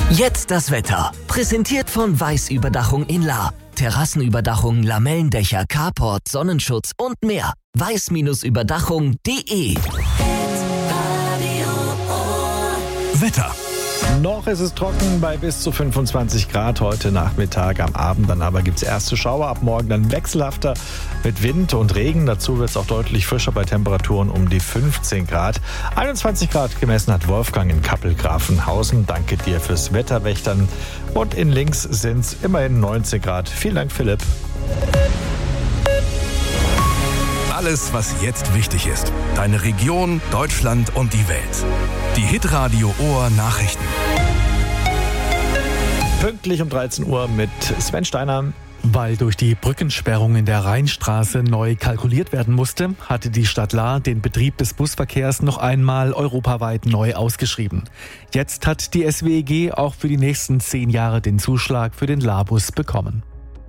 Jetzt das Wetter. Präsentiert von Weiß Überdachung in Lahr. Terrassenüberdachung, Lamellendächer, Carport, Sonnenschutz und mehr. weiß-überdachung.de. Wetter. Noch ist es trocken bei bis zu 25 Grad heute Nachmittag. Am Abend dann aber gibt es erste Schauer. Ab morgen dann wechselhafter mit Wind und Regen. Dazu wird es auch deutlich frischer bei Temperaturen um die 15 Grad. 21 Grad gemessen hat Wolfgang in Kappel-Grafenhausen. Danke dir fürs Wetterwächtern. Und in Links sind es immerhin 19 Grad. Vielen Dank, Philipp. Alles, was jetzt wichtig ist. Deine Region, Deutschland und die Welt. Die Hitradio Ohr Nachrichten. Pünktlich um 13 Uhr mit Sven Steiner. Weil durch die Brückensperrung in der Rheinstraße neu kalkuliert werden musste, hatte die Stadt Lahr den Betrieb des Busverkehrs noch einmal europaweit neu ausgeschrieben. Jetzt hat die SWEG auch für die nächsten 10 Jahre den Zuschlag für den Lahrbus bekommen.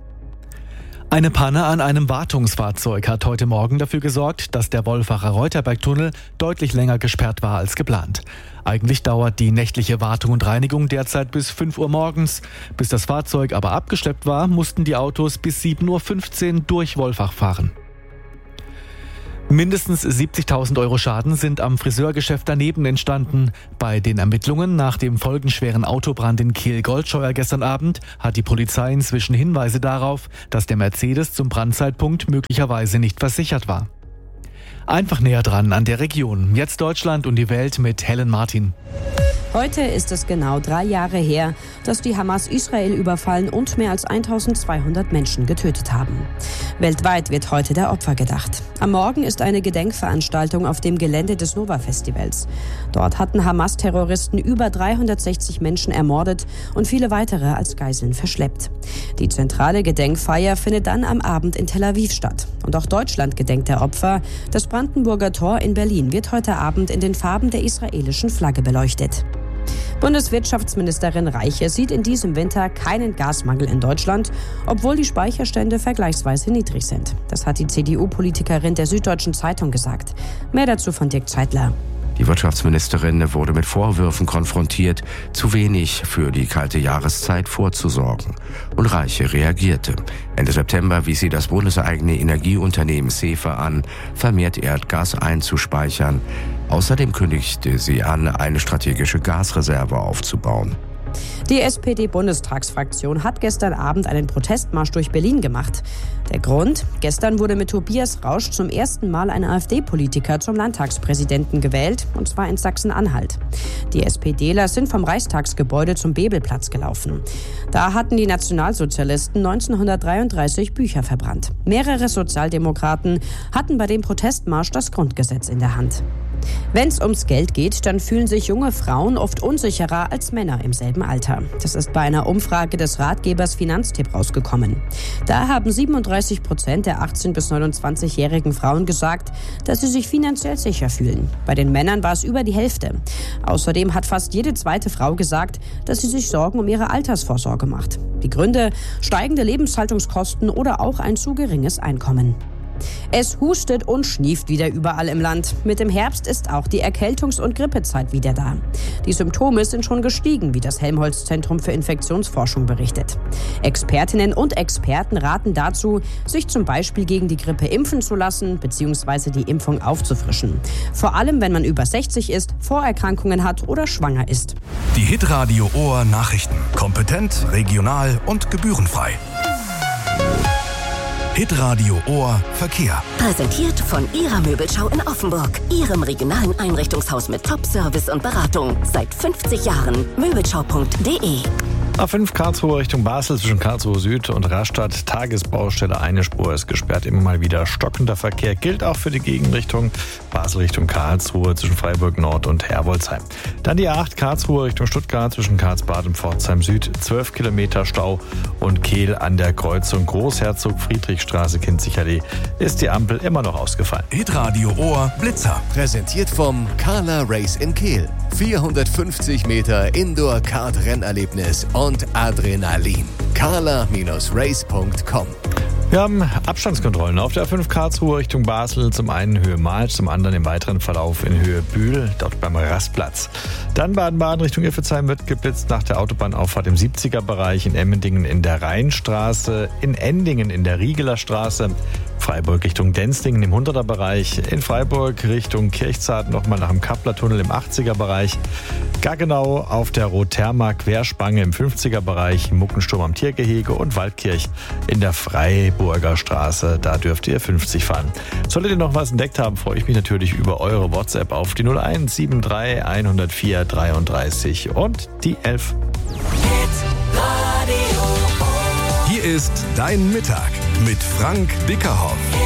Eine Panne an einem Wartungsfahrzeug hat heute Morgen dafür gesorgt, dass der Wolfacher Reuterberg-Tunnel deutlich länger gesperrt war als geplant. Eigentlich dauert die nächtliche Wartung und Reinigung derzeit bis 5 Uhr morgens. Bis das Fahrzeug aber abgeschleppt war, mussten die Autos bis 7.15 Uhr durch Wolfach fahren. Mindestens 70.000 € Schaden sind am Friseurgeschäft daneben entstanden. Bei den Ermittlungen nach dem folgenschweren Autobrand in Kehl-Goldscheuer gestern Abend hat die Polizei inzwischen Hinweise darauf, dass der Mercedes zum Brandzeitpunkt möglicherweise nicht versichert war. Einfach näher dran an der Region. Jetzt Deutschland und die Welt mit Helen Martin. Heute ist es genau 3 Jahre her, dass die Hamas Israel überfallen und mehr als 1200 Menschen getötet haben. Weltweit wird heute der Opfer gedacht. Am Morgen ist eine Gedenkveranstaltung auf dem Gelände des Nova-Festivals. Dort hatten Hamas-Terroristen über 360 Menschen ermordet und viele weitere als Geiseln verschleppt. Die zentrale Gedenkfeier findet dann am Abend in Tel Aviv statt. Und auch Deutschland gedenkt der Opfer. Das Brandenburger Tor in Berlin wird heute Abend in den Farben der israelischen Flagge beleuchtet. Bundeswirtschaftsministerin Reiche sieht in diesem Winter keinen Gasmangel in Deutschland, obwohl die Speicherstände vergleichsweise niedrig sind. Das hat die CDU-Politikerin der Süddeutschen Zeitung gesagt. Mehr dazu von Dirk Zeitler. Die Wirtschaftsministerin wurde mit Vorwürfen konfrontiert, zu wenig für die kalte Jahreszeit vorzusorgen. Und Reiche reagierte. Ende September wies sie das bundeseigene Energieunternehmen SEFE an, vermehrt Erdgas einzuspeichern. Außerdem kündigte sie an, eine strategische Gasreserve aufzubauen. Die SPD-Bundestagsfraktion hat gestern Abend einen Protestmarsch durch Berlin gemacht. Der Grund? Gestern wurde mit Tobias Rausch zum ersten Mal ein AfD-Politiker zum Landtagspräsidenten gewählt, und zwar in Sachsen-Anhalt. Die SPDler sind vom Reichstagsgebäude zum Bebelplatz gelaufen. Da hatten die Nationalsozialisten 1933 Bücher verbrannt. Mehrere Sozialdemokraten hatten bei dem Protestmarsch das Grundgesetz in der Hand. Wenn es ums Geld geht, dann fühlen sich junge Frauen oft unsicherer als Männer im selben Alter. Das ist bei einer Umfrage des Ratgebers Finanztipp rausgekommen. Da haben 37% der 18- bis 29-jährigen Frauen gesagt, dass sie sich finanziell sicher fühlen. Bei den Männern war es über die Hälfte. Außerdem hat fast jede zweite Frau gesagt, dass sie sich Sorgen um ihre Altersvorsorge macht. Die Gründe: steigende Lebenshaltungskosten oder auch ein zu geringes Einkommen. Es hustet und schnieft wieder überall im Land. Mit dem Herbst ist auch die Erkältungs- und Grippezeit wieder da. Die Symptome sind schon gestiegen, wie das Helmholtz-Zentrum für Infektionsforschung berichtet. Expertinnen und Experten raten dazu, sich zum Beispiel gegen die Grippe impfen zu lassen bzw. die Impfung aufzufrischen. Vor allem, wenn man über 60 ist, Vorerkrankungen hat oder schwanger ist. Die Hitradio Ohr Nachrichten. Kompetent, regional und gebührenfrei. Hitradio Ohr Verkehr. Präsentiert von Ihrer Möbelschau in Offenburg. Ihrem regionalen Einrichtungshaus mit Top-Service und Beratung. Seit 50 Jahren. Möbelschau.de. A5 Karlsruhe Richtung Basel zwischen Karlsruhe Süd und Rastatt. Tagesbaustelle, eine Spur ist gesperrt. Immer mal wieder stockender Verkehr. Gilt auch für die Gegenrichtung Basel Richtung Karlsruhe zwischen Freiburg Nord und Herbolzheim. Dann die A8 Karlsruhe Richtung Stuttgart zwischen Karlsbad und Pforzheim Süd. 12 Kilometer Stau und Kehl an der Kreuzung Großherzog-Friedrichstraße Kinzig-Allee ist die Ampel immer noch ausgefallen. Hitradio Ohr Blitzer. Präsentiert vom Carla Race in Kehl. 450 Meter Indoor-Kart-Rennerlebnis und Adrenalin. carla-race.com Wir haben Abstandskontrollen auf der A5 Karlsruhe Richtung Basel. Zum einen in Höhe March, zum anderen im weiteren Verlauf in Höhe Bühl, dort beim Rastplatz. Dann Baden-Baden Richtung Iffezheim wird geblitzt nach der Autobahnauffahrt im 70er-Bereich, in Emmendingen in der Rheinstraße, in Endingen in der Riegeler Straße, Freiburg Richtung Denzlingen im 100er-Bereich, in Freiburg Richtung Kirchzarten nochmal nach dem Kappler-Tunnel im 80er-Bereich, Gaggenau auf der Rotherma Querspange im 50er-Bereich, Muckensturm am Tiergehege und Waldkirch in der Freiburger Straße. Da dürft ihr 50 fahren. Solltet ihr noch was entdeckt haben, freue ich mich natürlich über eure WhatsApp auf die 0173 104 33 und die 11. Hier ist Dein Mittag mit Frank Dickerhoff.